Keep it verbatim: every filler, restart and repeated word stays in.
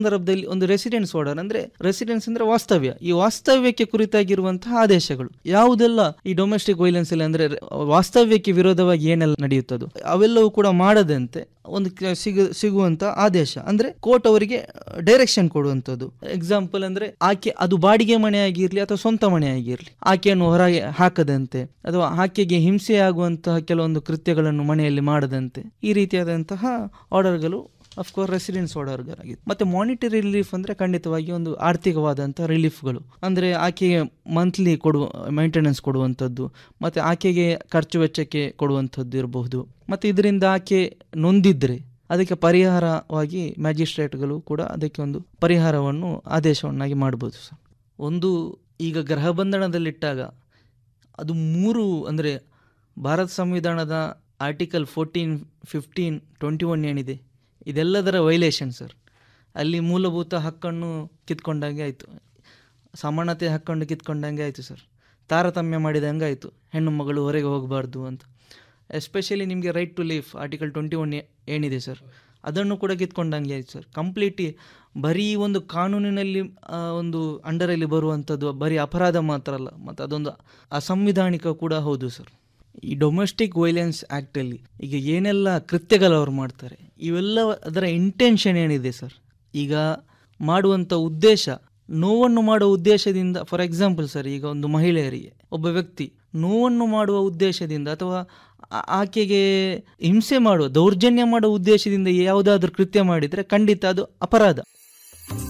ಸಂದರ್ಭದಲ್ಲಿ ಒಂದು residence order ಅಂದ್ರೆ ರೆಸಿಡೆನ್ಸ್ ಅಂದ್ರೆ ವಾಸ್ತವ್ಯ, ಈ ವಾಸ್ತವ್ಯಕ್ಕೆ ಕುರಿತಾಗಿರುವಂತಹ ಆದೇಶಗಳು ಯಾವುದೆಲ್ಲ ಈ ಡೊಮೆಸ್ಟಿಕ್ ವೈಲೆನ್ಸ್ ಅಲ್ಲಿ ಅಂದ್ರೆ ವಾಸ್ತವ್ಯಕ್ಕೆ ವಿರೋಧವಾಗಿ ಏನೆಲ್ಲ ನಡೆಯುತ್ತದೋ ಅವೆಲ್ಲವೂ ಕೂಡ ಮಾಡದಂತೆ ಒಂದು ಸಿಗು ಸಿಗುವಂತ ಆದೇಶ ಅಂದ್ರೆ ಕೋರ್ಟ್ ಅವರಿಗೆ ಡೈರೆಕ್ಷನ್ ಕೊಡುವಂಥದ್ದು. ಎಕ್ಸಾಂಪಲ್ ಅಂದ್ರೆ ಆಕೆ ಅದು ಬಾಡಿಗೆ ಮನೆ ಆಗಿರ್ಲಿ ಅಥವಾ ಸ್ವಂತ ಮನೆ ಆಗಿರ್ಲಿ ಆಕೆಯನ್ನು ಹೊರಗೆ ಹಾಕದಂತೆ ಅಥವಾ ಆಕೆಗೆ ಹಿಂಸೆ ಆಗುವಂತಹ ಕೆಲವೊಂದು ಕೃತ್ಯಗಳನ್ನು ಮನೆಯಲ್ಲಿ ಮಾಡದಂತೆ ಈ ರೀತಿಯಾದಂತಹ ಆರ್ಡರ್ಗಳು ಅಫ್ಕೋರ್ಸ್ ರೆಸಿಡೆನ್ಸ್ ಆರ್ಡರ್ಗಳಾಗಿತ್ತು. ಮತ್ತೆ ಮಾನಿಟರಿ ರಿಲೀಫ್ ಅಂದ್ರೆ ಖಂಡಿತವಾಗಿ ಒಂದು ಆರ್ಥಿಕವಾದಂತಹ ರಿಲೀಫ್ಗಳು ಅಂದ್ರೆ ಆಕೆಗೆ ಮಂತ್ಲಿ ಕೊಡುವ ಮೇಂಟೆನೆನ್ಸ್ ಕೊಡುವಂಥದ್ದು, ಮತ್ತೆ ಆಕೆಗೆ ಖರ್ಚು ವೆಚ್ಚಕ್ಕೆ ಕೊಡುವಂಥದ್ದು ಇರಬಹುದು. ಮತ್ತೆ ಇದರಿಂದ ಆಕೆ ನೊಂದಿದ್ರೆ ಅದಕ್ಕೆ ಪರಿಹಾರವಾಗಿ ಮ್ಯಾಜಿಸ್ಟ್ರೇಟ್ಗಳು ಕೂಡ ಅದಕ್ಕೆ ಒಂದು ಪರಿಹಾರವನ್ನು ಆದೇಶವನ್ನಾಗಿ ಮಾಡ್ಬೋದು ಸರ್. ಒಂದು ಈಗ ಗೃಹ ಬಂಧನದಲ್ಲಿಟ್ಟಾಗ ಅದು ಮೂರು ಅಂದರೆ ಭಾರತ ಸಂವಿಧಾನದ article fourteen fifteen twenty one ಏನಿದೆ ಇದೆಲ್ಲದರ ವೈಲೇಷನ್ ಸರ್. ಅಲ್ಲಿ ಮೂಲಭೂತ ಹಕ್ಕನ್ನು ಕಿತ್ಕೊಂಡಂಗೆ ಆಯಿತು, ಸಮಾನತೆ ಹಕ್ಕನ್ನು ಕಿತ್ಕೊಂಡಂಗೆ ಆಯಿತು ಸರ್, ತಾರತಮ್ಯ ಮಾಡಿದಂಗೆ ಆಯಿತು, ಹೆಣ್ಣು ಮಗಳು ಹೊರಗೆ ಹೋಗಬಾರ್ದು ಅಂತ. ಎಸ್ಪೆಷಲಿ ನಿಮಗೆ right to leaf article twenty one ಏನಿದೆ ಸರ್ ಅದನ್ನು ಕೂಡ ಕಿತ್ಕೊಂಡಂಗೆ ಆಯಿತು ಸರ್. ಕಂಪ್ಲೀಟ್ಲಿ ಬರೀ ಒಂದು ಕಾನೂನಿನಲ್ಲಿ ಒಂದು ಅಂಡರಲ್ಲಿ ಬರುವಂಥದ್ದು ಬರೀ ಅಪರಾಧ ಮಾತ್ರ ಅಲ್ಲ, ಮತ್ತು ಅದೊಂದು ಅಸಂವಿಧಾನಿಕ ಕೂಡ ಹೌದು ಸರ್. ಈ ಡೊಮೆಸ್ಟಿಕ್ ವೈಲೆನ್ಸ್ ಆ್ಯಕ್ಟಲ್ಲಿ ಈಗ ಏನೆಲ್ಲ ಕೃತ್ಯಗಳು ಅವ್ರು ಮಾಡ್ತಾರೆ ಇವೆಲ್ಲ ಅದರ ಇಂಟೆನ್ಷನ್ ಏನಿದೆ ಸರ್, ಈಗ ಮಾಡುವಂಥ ಉದ್ದೇಶ ನೋವನ್ನು ಮಾಡುವ ಉದ್ದೇಶದಿಂದ, ಫಾರ್ ಎಕ್ಸಾಂಪಲ್ ಸರ್ ಈಗ ಒಂದು ಮಹಿಳೆಯರಿಗೆ ಒಬ್ಬ ವ್ಯಕ್ತಿ ನೋವನ್ನು ಮಾಡುವ ಉದ್ದೇಶದಿಂದ ಅಥವಾ ಆಕೆಗೆ ಹಿಂಸೆ ಮಾಡುವ ದೌರ್ಜನ್ಯ ಮಾಡುವ ಉದ್ದೇಶದಿಂದ ಯಾವುದಾದ್ರೂ ಕೃತ್ಯ ಮಾಡಿದರೆ ಖಂಡಿತ ಅದು ಅಪರಾಧ.